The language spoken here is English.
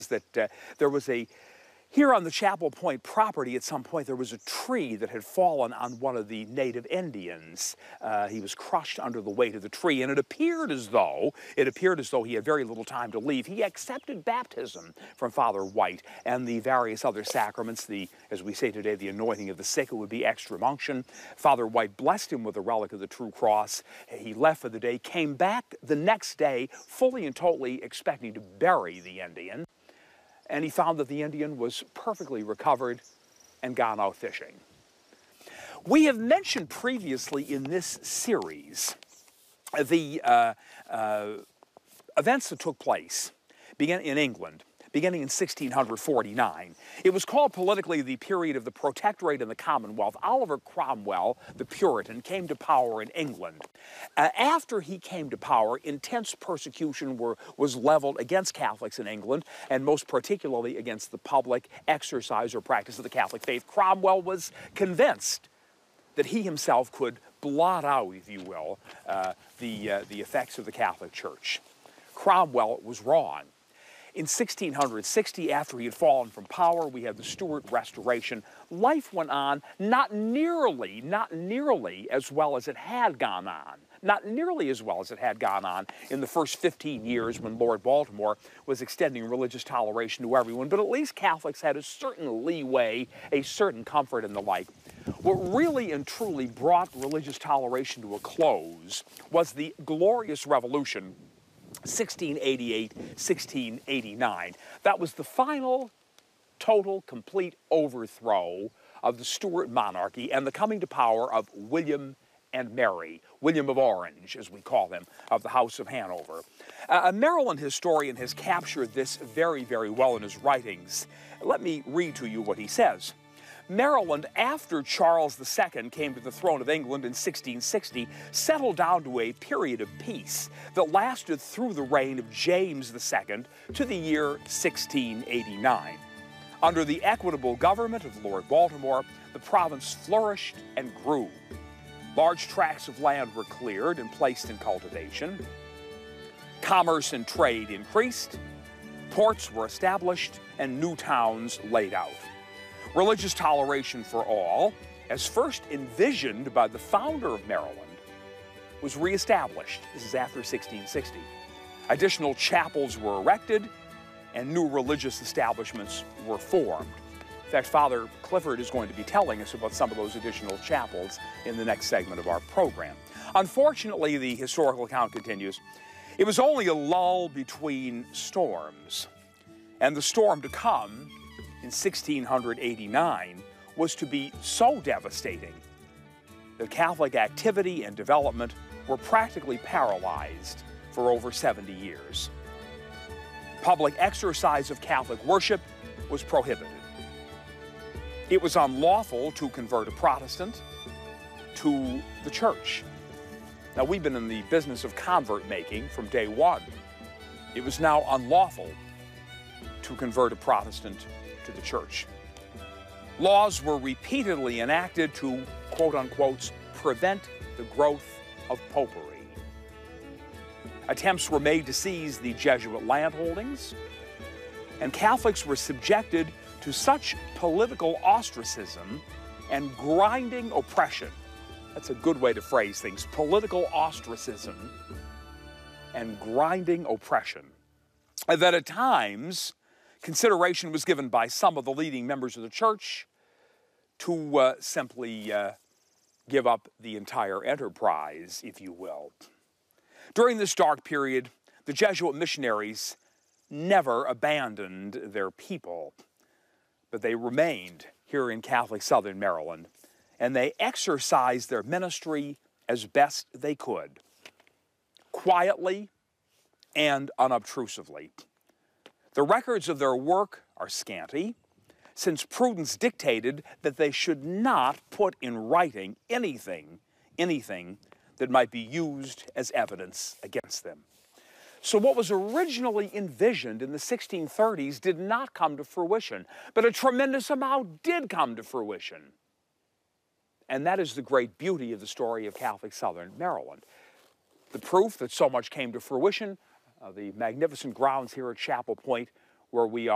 that there was here on the Chapel Point property at some point there was a tree that had fallen on one of the native Indians. He was crushed under the weight of the tree, and it appeared as though he had very little time to leave. He accepted baptism from Father White and the various other sacraments, as we say today, the anointing of the sick. It would be extreme unction. Father White blessed him with the relic of the true cross. He left for the day, came back the next day fully and totally expecting to bury the Indian. And he found that the Indian was perfectly recovered and gone out fishing. We have mentioned previously in this series the events that took place in England, beginning in 1649. It was called politically the period of the Protectorate and the Commonwealth. Oliver Cromwell, the Puritan, came to power in England. After he came to power, intense persecution was leveled against Catholics in England, and most particularly against the public exercise or practice of the Catholic faith. Cromwell was convinced that he himself could blot out, if you will, the effects of the Catholic Church. Cromwell was wrong. In 1660, after he had fallen from power, we had the Stuart Restoration. Life went on not nearly as well as it had gone on. Not nearly as well as it had gone on in the first 15 years when Lord Baltimore was extending religious toleration to everyone, but at least Catholics had a certain leeway, a certain comfort and the like. What really and truly brought religious toleration to a close was the Glorious Revolution, 1688, 1689. That was the final, total, complete overthrow of the Stuart monarchy and the coming to power of William and Mary, William of Orange, as we call him, of the House of Hanover. A Maryland historian has captured this very, very well in his writings. Let me read to you what he says. Maryland, after Charles II came to the throne of England in 1660, settled down to a period of peace that lasted through the reign of James II to the year 1689. Under the equitable government of Lord Baltimore, the province flourished and grew. Large tracts of land were cleared and placed in cultivation. Commerce and trade increased. Ports were established and new towns laid out. Religious toleration for all, as first envisioned by the founder of Maryland, was reestablished. This is after 1660. Additional chapels were erected and new religious establishments were formed. In fact, Father Clifford is going to be telling us about some of those additional chapels in the next segment of our program. Unfortunately, the historical account continues, it was only a lull between storms, and the storm to come in 1689 was to be so devastating that Catholic activity and development were practically paralyzed for over 70 years. Public exercise of Catholic worship was prohibited. It was unlawful to convert a Protestant to the church. Now, we've been in the business of convert making from day one. It was now unlawful to convert a Protestant to the church. Laws were repeatedly enacted to, quote unquote, prevent the growth of popery. Attempts were made to seize the Jesuit landholdings, and Catholics were subjected to such political ostracism and grinding oppression. That's a good way to phrase things. Political ostracism and grinding oppression. That at times, consideration was given by some of the leading members of the church to simply give up the entire enterprise, if you will. During this dark period, the Jesuit missionaries never abandoned their people, but they remained here in Catholic Southern Maryland, and they exercised their ministry as best they could, quietly and unobtrusively. The records of their work are scanty, since prudence dictated that they should not put in writing anything that might be used as evidence against them. So what was originally envisioned in the 1630s did not come to fruition, but a tremendous amount did come to fruition. And that is the great beauty of the story of Catholic Southern Maryland. The proof that so much came to fruition, the magnificent grounds here at Chapel Point, where we are.